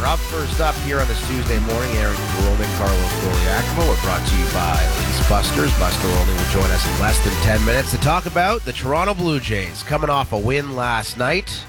Up first up here on this Tuesday morning, Aaron Roman, Carlos Goliacomo. We're brought to you by Lease Busters. Buster Olney will join us in less than 10 minutes to talk about the Toronto Blue Jays coming off a win last night.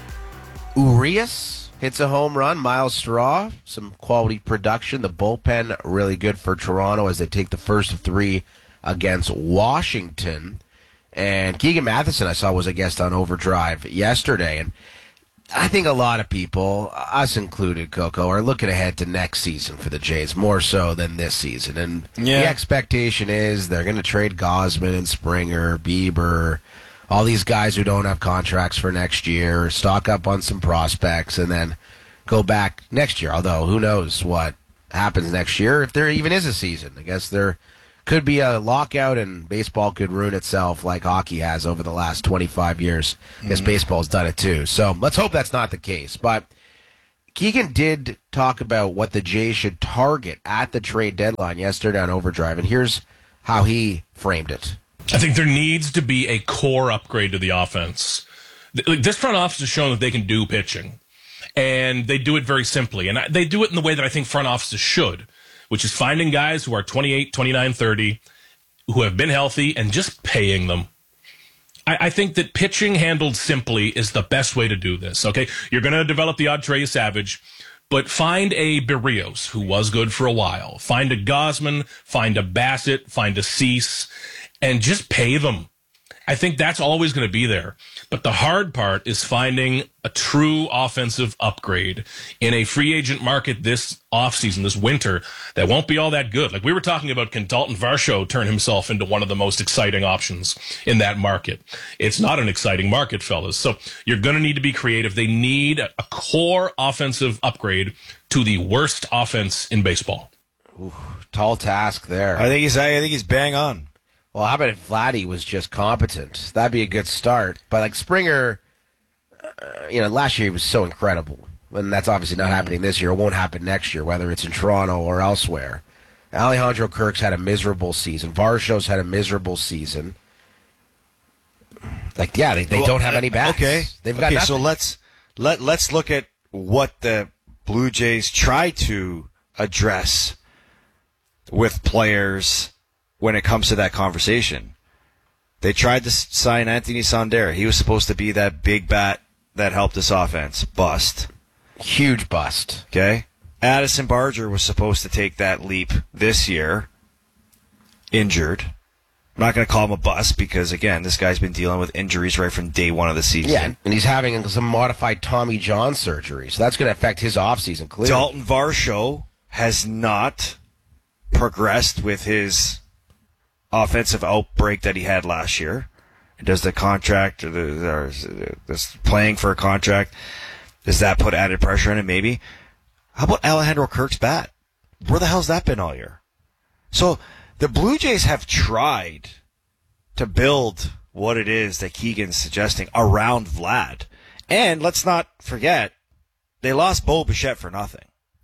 Urias hits a home run. Miles Straw, some quality production. The bullpen really good for Toronto as they take the first of three against Washington. And Keegan Matheson, I saw, was a guest on Overdrive yesterday. And I think a lot of people, us included, Coco, are looking ahead to next season for the Jays more so than this season. And the expectation is they're going to trade Gausman and Springer, Bieber, all these guys who don't have contracts for next year, stock up on some prospects, and then go back next year. Although, who knows what happens next year, if there even is a season. I guess there could be a lockout and baseball could ruin itself like hockey has over the last 25 years. I guess baseball's done it too. So let's hope that's not the case. But Keegan did talk about what the Jays should target at the trade deadline yesterday on Overdrive, and here's how he framed it. I think there needs to be a core upgrade to the offense. This front office has shown that they can do pitching, and they do it very simply. And they do it in the way that I think front offices should, which is finding guys who are 28, 29, 30, who have been healthy, and just paying them. I think that pitching handled simply is the best way to do this, okay? You're going to develop the odd Trey Savage, but find a Berrios, who was good for a while. Find a Gausman, find a Bassett, find a Cease, and just pay them. I think that's always going to be there. But the hard part is finding a true offensive upgrade in a free agent market this offseason, this winter, that won't be all that good. Like we were talking about, can Dalton Varsho turn himself into one of the most exciting options in that market? It's not an exciting market, fellas. So you're going to need to be creative. They need a core offensive upgrade to the worst offense in baseball. Ooh, tall task there. I think he's bang on. Well, how about if Vladdy was just competent? That'd be a good start. But like Springer, last year he was so incredible. And that's obviously not happening this year. It won't happen next year, whether it's in Toronto or elsewhere. Alejandro Kirk's had a miserable season. Varsho's had a miserable season. They don't have any bats. Okay. They've got nothing. So let's look at what the Blue Jays try to address with players when it comes to that conversation. They tried to sign Anthony Sandera. He was supposed to be that big bat that helped this offense. Bust. Huge bust. Okay. Addison Barger was supposed to take that leap this year. Injured. I'm not going to call him a bust because, again, this guy's been dealing with injuries right from day one of the season. Yeah, and he's having some modified Tommy John surgery, so that's going to affect his offseason clearly. Dalton Varsho has not progressed with his offensive outbreak that he had last year. Does the contract, or this playing for a contract, does that put added pressure on him? Maybe. How about Alejandro Kirk's bat? Where the hell's that been all year? So the Blue Jays have tried to build what it is that Keegan's suggesting around Vlad. And let's not forget, they lost Bo Bichette for nothing.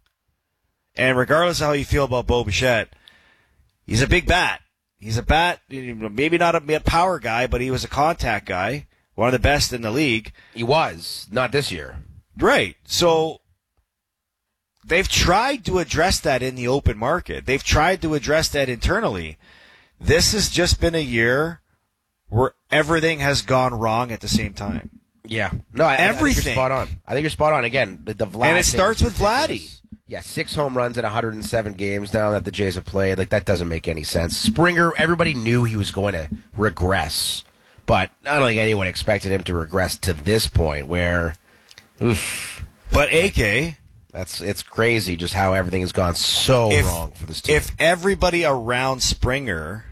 And regardless of how you feel about Bo Bichette, he's a big bat. He's a bat, maybe not a power guy, but he was a contact guy, one of the best in the league. He was, not this year. Right. So they've tried to address that in the open market. They've tried to address that internally. This has just been a year where everything has gone wrong at the same time. Yeah. No, everything. I think you're spot on. I think you're spot on. Again, the Vlad. And it starts with Vladdy. Yeah, 6 home runs in 107 games now that the Jays have played. That doesn't make any sense. Springer, everybody knew he was going to regress. But I don't think anyone expected him to regress to this point where... Oof. But AK... It's crazy just how everything has gone so wrong for this team. If everybody around Springer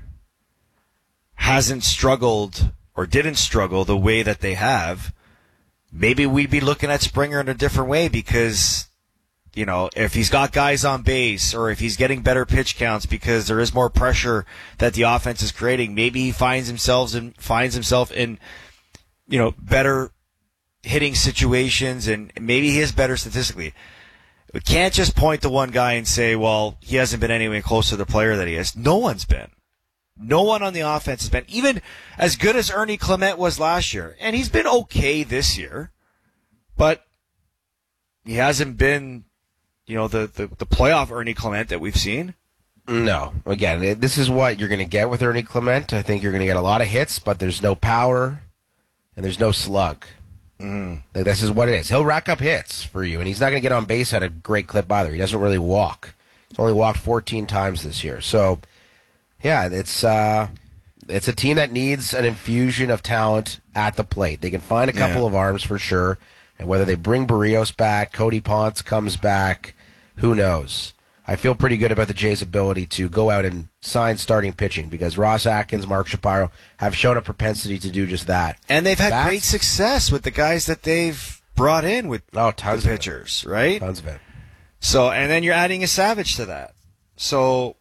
hasn't struggled or didn't struggle the way that they have, maybe we'd be looking at Springer in a different way because... if he's got guys on base or if he's getting better pitch counts because there is more pressure that the offense is creating, maybe he finds himself in better hitting situations and maybe he is better statistically. We can't just point to one guy and say, well, he hasn't been anywhere close to the player that he is. No one's been. No one on the offense has been. Even as good as Ernie Clement was last year. And he's been okay this year. But he hasn't been the playoff Ernie Clement that we've seen. No. Again, this is what you're going to get with Ernie Clement. I think you're going to get a lot of hits, but there's no power and there's no slug. This is what it is. He'll rack up hits for you, and he's not going to get on base at a great clip either. He doesn't really walk. He's only walked 14 times this year. So, yeah, it's a team that needs an infusion of talent at the plate. They can find a couple of arms for sure, and whether they bring Barrios back, Cody Ponce comes back, who knows? I feel pretty good about the Jays' ability to go out and sign starting pitching because Ross Atkins, Mark Shapiro have shown a propensity to do just that. And they've had great success with the guys that they've brought in with tons of pitchers, right? Tons of it. So, and then you're adding a Savage to that. So,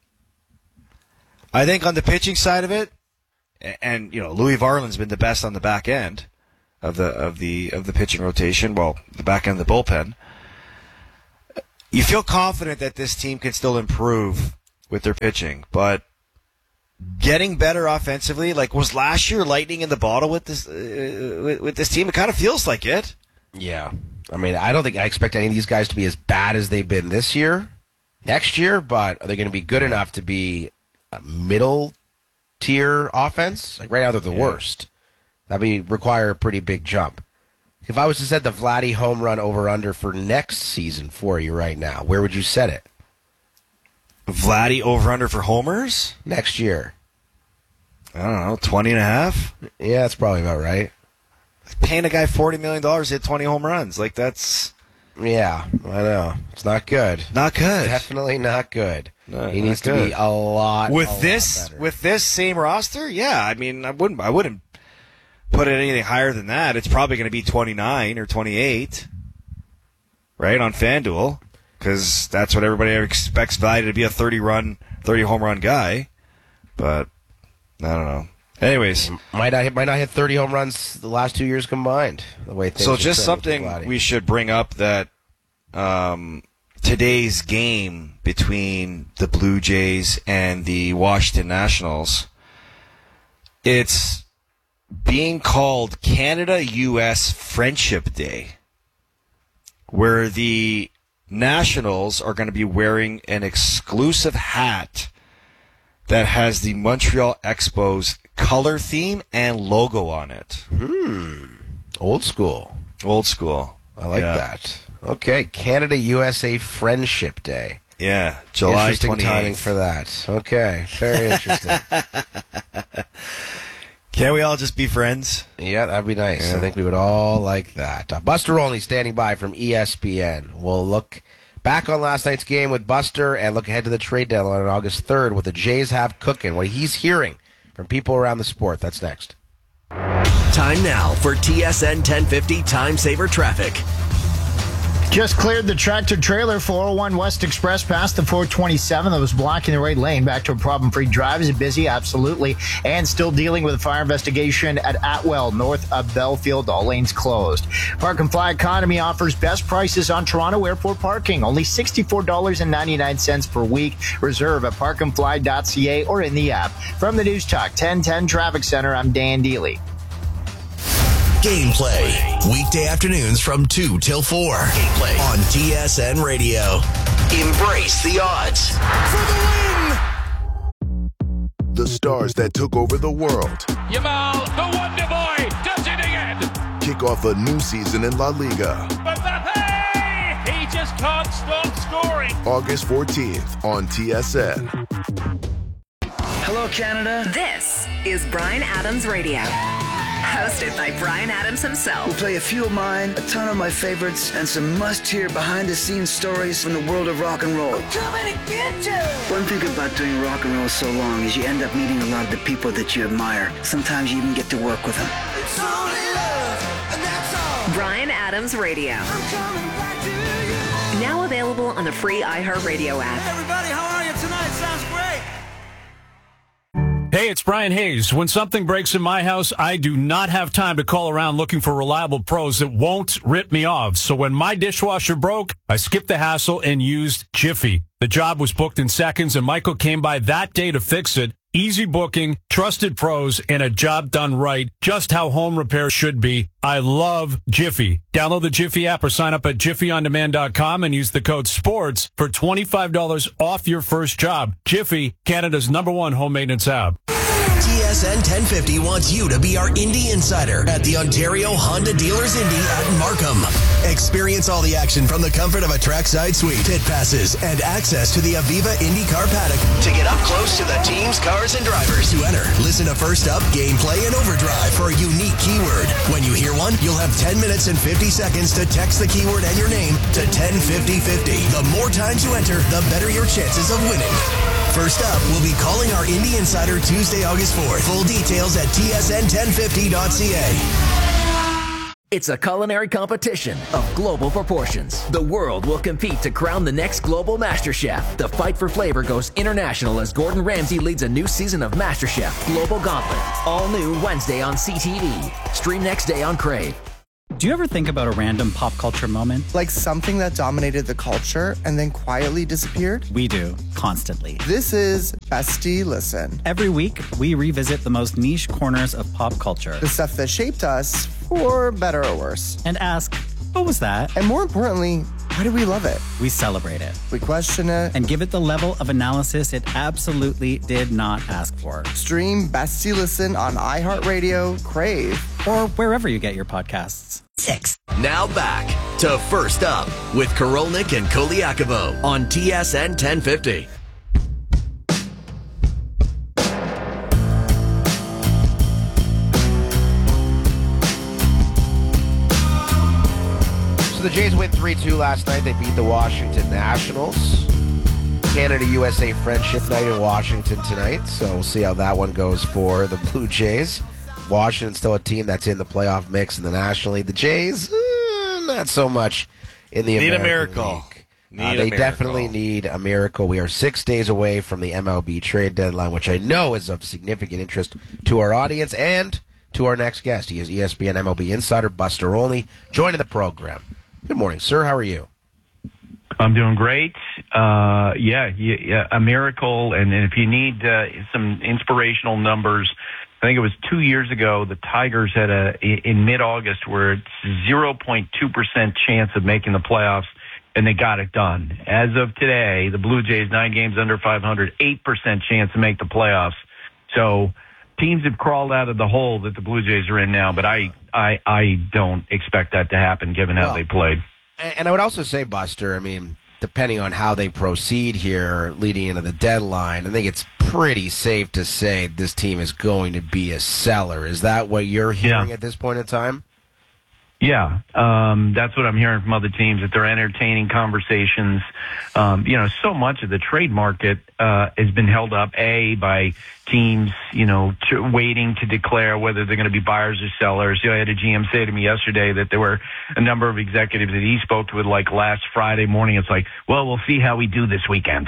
I think on the pitching side of it, and Louis Varland's been the best on the back end of the pitching rotation. Well, the back end of the bullpen. You feel confident that this team can still improve with their pitching, but getting better offensively, like was last year lightning in the bottle with this team? It kind of feels like it. Yeah. I mean, I don't think I expect any of these guys to be as bad as they've been this year, next year, but are they going to be good enough to be a middle-tier offense? Like right now, they're the worst. That'd require a pretty big jump. If I was to set the Vladdy home run over-under for next season for you right now, where would you set it? Vladdy over-under for homers? Next year. I don't know, 20.5? Yeah, that's probably about right. Paying a guy $40 million to hit 20 home runs. Like, that's... Yeah, I know. It's not good. Not good. Definitely not good. No, he needs to be a lot better. With this same roster? Yeah, I mean, I wouldn't put it anything higher than that. It's probably going to be 29 or 28, right, on FanDuel, because that's what everybody expects Vladdy to be, a 30 home run guy. But I don't know. Anyways, might not hit 30 home runs the last 2 years combined. The way things. So just something we should bring up that today's game between the Blue Jays and the Washington Nationals, it's being called Canada-U.S. Friendship Day, where the Nationals are going to be wearing an exclusive hat that has the Montreal Expos color theme and logo on it. Old school. Old school. I like that. Okay, Canada-USA Friendship Day. Yeah, July 28th. Interesting timing for that. Okay, very interesting. Can't we all just be friends? Yeah, that'd be nice. Yeah. I think we would all like that. Buster Olney standing by from ESPN. We'll look back on last night's game with Buster and look ahead to the trade deadline on August 3rd, what the Jays have cooking, what he's hearing from people around the sport. That's next. Time now for TSN 1050 Time Saver Traffic. Just cleared the tractor-trailer 401 West Express past the 427 that was blocking the right lane. Back to a problem-free drive. Is it busy? Absolutely. And still dealing with a fire investigation at Atwell, north of Belfield. All lanes closed. Park and Fly Economy offers best prices on Toronto Airport parking. Only $64.99 per week. Reserve at parkandfly.ca or in the app. From the News Talk 1010 Traffic Center, I'm Dan Deely. Gameplay. Weekday afternoons from 2 till 4. Gameplay on TSN Radio. Embrace the odds. For the win! The stars that took over the world. Yamal, the Wonder Boy, does it again! Kick off a new season in La Liga. Mbappe! He just can't stop scoring. August 14th on TSN. Hello, Canada. This is Bryan Adams Radio. Hosted by Bryan Adams himself. We'll play a few of mine, a ton of my favorites, and some must-hear behind-the-scenes stories from the world of rock and roll. One thing about doing rock and roll so long is you end up meeting a lot of the people that you admire. Sometimes you even get to work with them. It's only love, and that's all. Bryan Adams Radio. I'm coming back to you. Now available on the free iHeartRadio app. Hey everybody, how are you tonight? Sounds great. Hey, it's Brian Hayes. When something breaks in my house, I do not have time to call around looking for reliable pros that won't rip me off. So when my dishwasher broke, I skipped the hassle and used Jiffy. The job was booked in seconds, and Michael came by that day to fix it. easy booking, trusted pros, and a job done right, just how home repair should be. I love Jiffy. Download the Jiffy app or sign up at jiffyondemand.com and use the code SPORTS for $25 off your first job. Jiffy, Canada's #1 home maintenance app. TSN 1050 wants you to be our Indy Insider at the Ontario Honda Dealers Indy at Markham. Experience all the action from the comfort of a trackside suite, pit passes, and access to the Aviva IndyCar paddock to get up close to the teams, cars, and drivers. To enter, listen to First Up, Gameplay, and Overdrive for a unique keyword. When you hear one, you'll have 10 minutes and 50 seconds to text the keyword and your name to 105050. The more times you enter, the better your chances of winning. First Up, we'll be calling our Indy Insider Tuesday, August 4th. Full details at tsn1050.ca. It's a culinary competition of global proportions. The world will compete to crown the next global MasterChef. The fight for flavor goes international as Gordon Ramsay leads a new season of MasterChef Global Gauntlet. All new Wednesday on CTV. Stream next day on Crave. Do you ever think about a random pop culture moment? Like something that dominated the culture and then quietly disappeared? We do, constantly. This is Bestie Listen. Every week, we revisit the most niche corners of pop culture. The stuff that shaped us, for better or worse. And ask, what was that? And more importantly, why do we love it? We celebrate it. We question it. And give it the level of analysis it absolutely did not ask for. Stream Bestie Listen on iHeartRadio, Crave, or wherever you get your podcasts. 6. Now back to First Up with Korolnik and Koliakovo on TSN 1050. So the Jays win 3-2 last night. They beat the Washington Nationals. Canada-USA Friendship Night in Washington tonight. So we'll see how that one goes for the Blue Jays. Washington's still a team that's in the playoff mix in the National League. The Jays, not so much in the American League. They definitely need a miracle. We are 6 days away from the MLB trade deadline, which I know is of significant interest to our audience and to our next guest. He is ESPN MLB insider Buster Olney, joining the program. Good morning, sir. How are you? I'm doing great. Yeah, a miracle. And if you need some inspirational numbers, I think it was 2 years ago, the Tigers had in mid-August where it's 0.2% chance of making the playoffs, and they got it done. As of today, the Blue Jays, 9 games under 500, 8% chance to make the playoffs. So teams have crawled out of the hole that the Blue Jays are in now, but I don't expect that to happen given how they played. And I would also say, Buster, I mean, depending on how they proceed here leading into the deadline, I think it's pretty safe to say this team is going to be a seller. Is that what you're hearing at this point in time? Yeah, that's what I'm hearing from other teams, that they're entertaining conversations. So much of the trade market has been held up, by teams, waiting to declare whether they're going to be buyers or sellers. I had a GM say to me yesterday that there were a number of executives that he spoke to like last Friday morning. It's like, well, we'll see how we do this weekend.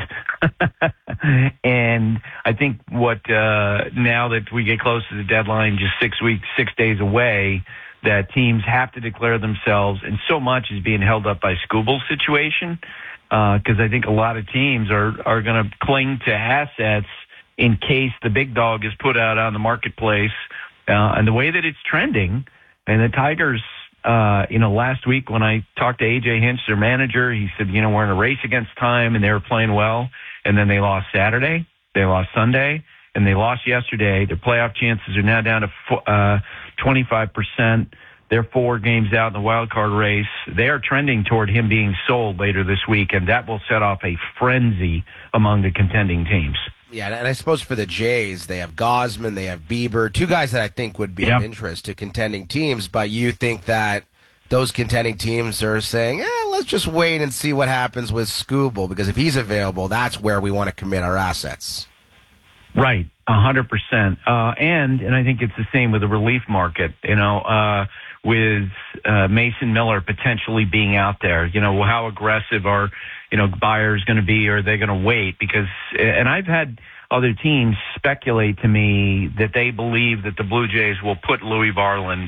And I think now that we get close to the deadline, just 6 days away, that teams have to declare themselves, and so much is being held up by Skubal's situation, because I think a lot of teams are going to cling to assets in case the big dog is put out on the marketplace. And the way that it's trending, and the Tigers, last week when I talked to A.J. Hinch, their manager, he said, we're in a race against time, and they were playing well, and then they lost Saturday, they lost Sunday, and they lost yesterday. Their playoff chances are now down to 25%. They're 4 games out in the wild card race. They are trending toward him being sold later this week, and that will set off a frenzy among the contending teams. Yeah, and I suppose for the Jays, they have Gausman, they have Bieber, 2 guys that I think would be of interest to contending teams, but you think that those contending teams are saying, let's just wait and see what happens with Skubal, because if he's available, that's where we want to commit our assets. Right, 100%. And I think it's the same with the relief market, with Mason Miller potentially being out there. How aggressive are, buyers going to be? Or are they going to wait? Because, and I've had other teams speculate to me that they believe that the Blue Jays will put Louis Varland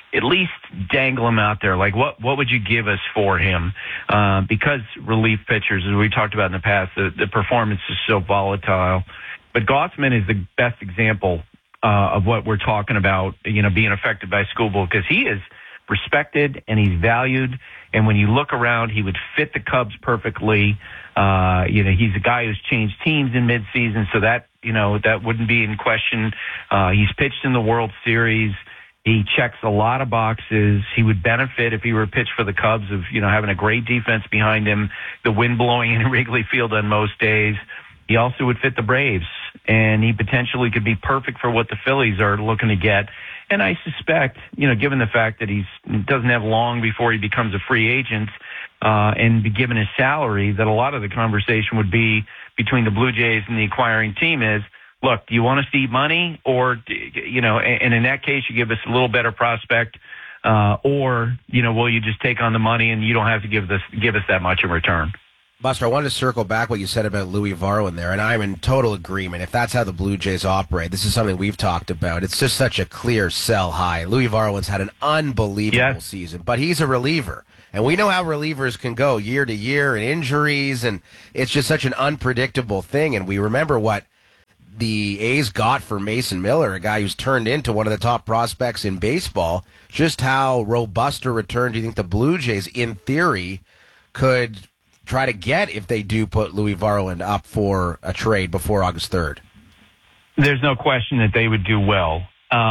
at least dangle him out there. Like, what would you give us for him? Because relief pitchers, as we talked about in the past, the performance is so volatile. But Gausman is the best example of what we're talking about, being affected by Skubal, because he is respected and he's valued. And when you look around, he would fit the Cubs perfectly. He's a guy who's changed teams in midseason, so that wouldn't be in question. He's pitched in the World Series. He checks a lot of boxes. He would benefit if he were pitched for the Cubs of, having a great defense behind him, the wind blowing in Wrigley Field on most days. He also would fit the Braves, and he potentially could be perfect for what the Phillies are looking to get. And I suspect, given the fact that he doesn't have long before he becomes a free agent, and be given his salary, that a lot of the conversation would be between the Blue Jays and the acquiring team is, look, do you want to see money, or, and in that case, you give us a little better prospect, or, will you just take on the money and you don't have to give us that much in return? Buster, I wanted to circle back what you said about Louis Varland there, and I'm in total agreement. If that's how the Blue Jays operate, this is something we've talked about. It's just such a clear sell high. Louis Varland's had an unbelievable season, but he's a reliever. And we know how relievers can go year to year and injuries, and it's just such an unpredictable thing. And we remember what the A's got for Mason Miller, a guy who's turned into one of the top prospects in baseball. Just how robust a return do you think the Blue Jays, in theory, could try to get if they do put Louis Varland up for a trade before August 3rd? There's no question that they would do well,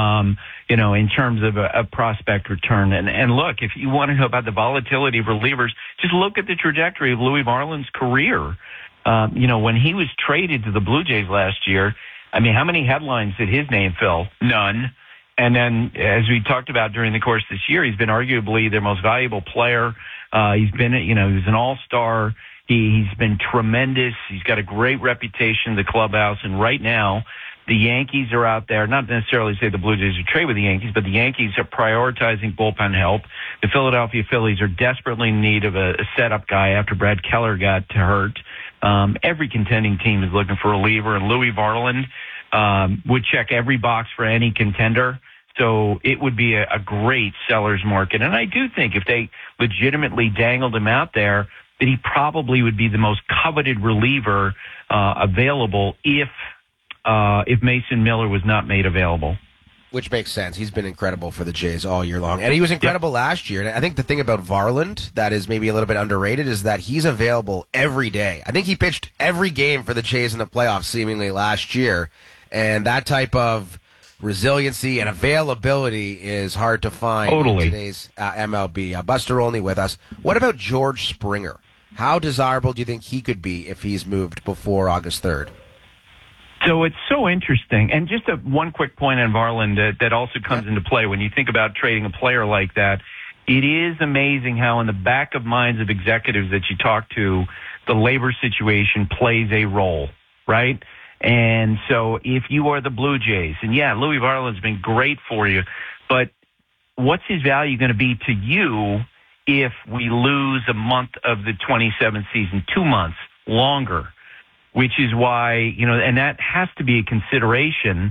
in terms of a prospect return. And look, if you want to know about the volatility of relievers, just look at the trajectory of Louis Varland's career. When he was traded to the Blue Jays last year, how many headlines did his name fill? None. And then, as we talked about during the course of this year, he's been arguably their most valuable player. He's been, he was an all-star. He's been tremendous. He's got a great reputation in the clubhouse. And right now, the Yankees are out there, not necessarily say the Blue Jays would trade with the Yankees, but the Yankees are prioritizing bullpen help. The Philadelphia Phillies are desperately in need of a setup guy after Brad Keller got hurt. Every contending team is looking for a reliever, and Louis Varland would check every box for any contender. So it would be a great seller's market. And I do think if they legitimately dangled him out there, that he probably would be the most coveted reliever available if Mason Miller was not made available. Which makes sense. He's been incredible for the Jays all year long. And he was incredible last year. And I think the thing about Varland that is maybe a little bit underrated is that he's available every day. I think he pitched every game for the Jays in the playoffs seemingly last year. And that type of resiliency and availability is hard to find in today's MLB. Buster Olney with us. What about George Springer? How desirable do you think he could be if he's moved before August 3rd? So it's so interesting. And just one quick point on Varland that also comes into play when you think about trading a player like that. It is amazing how in the back of minds of executives that you talk to, the labor situation plays a role, right? And so if you are the Blue Jays, and Louis Varland's been great for you, but what's his value going to be to you if we lose a month of the 27th season, 2 months longer? Which is why, and that has to be a consideration,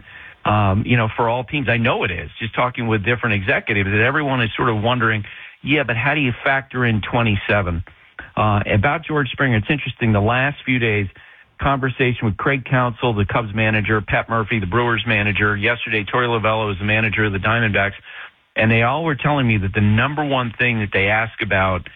for all teams. I know it is, just talking with different executives, that everyone is sort of wondering, but how do you factor in 27? About George Springer, it's interesting, the last few days, conversation with Craig Counsell, the Cubs manager, Pat Murphy, the Brewers manager, yesterday, Torey Lovullo is the manager of the Diamondbacks, and they all were telling me that the number one thing that they ask about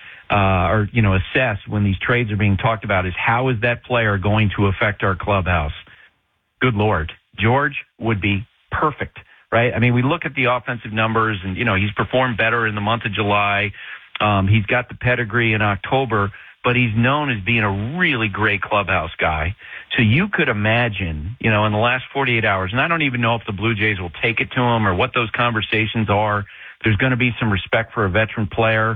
assess when these trades are being talked about is how is that player going to affect our clubhouse? Good Lord. George would be perfect, right? We look at the offensive numbers and, he's performed better in the month of July. He's got the pedigree in October, but he's known as being a really great clubhouse guy. So you could imagine, in the last 48 hours, and I don't even know if the Blue Jays will take it to him or what those conversations are. There's going to be some respect for a veteran player.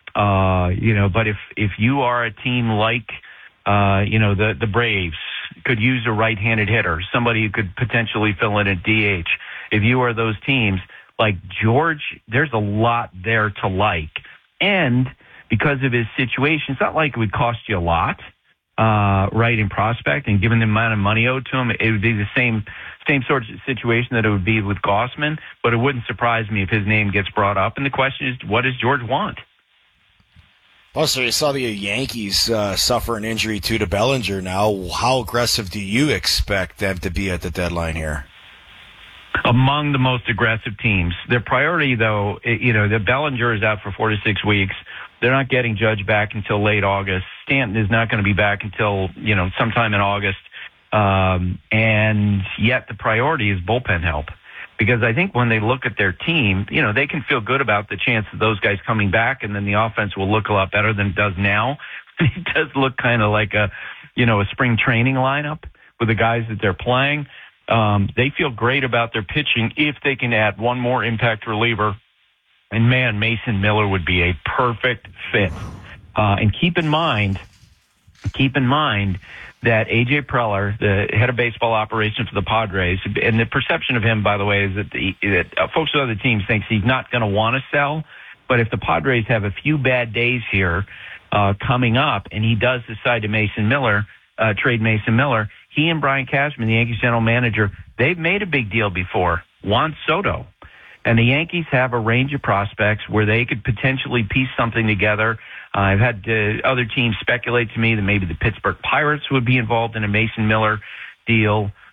But if you are a team like, the Braves could use a right-handed hitter, somebody who could potentially fill in at DH. If you are those teams like George, there's a lot there to like. And because of his situation, it's not like it would cost you a lot. right in prospect, and given the amount of money owed to him, it would be the same sort of situation that it would be with Gausman. But it wouldn't surprise me if his name gets brought up. And the question is, what does George want? Also, you saw the Yankees suffer an injury to Bellinger now. How aggressive do you expect them to be at the deadline here? Among the most aggressive teams. Their priority, though, the Bellinger is out for 4 to 6 weeks. They're not getting Judge back until late August. Stanton is not going to be back until, sometime in August. And yet the priority is bullpen help. Because I think when they look at their team, they can feel good about the chance of those guys coming back, and then the offense will look a lot better than it does now. It does look kind of like a spring training lineup with the guys that they're playing. They feel great about their pitching if they can add one more impact reliever. And man, Mason Miller would be a perfect fit. And keep in mind that A.J. Preller, the head of baseball operations for the Padres, and the perception of him, by the way, is that folks with other teams thinks he's not going to want to sell. But if the Padres have a few bad days here coming up, and he does decide to trade Mason Miller, he and Brian Cashman, the Yankees general manager, they've made a big deal before. Juan Soto. And the Yankees have a range of prospects where they could potentially piece something together. I've had other teams speculate to me that maybe the Pittsburgh Pirates would be involved in a Mason Miller deal.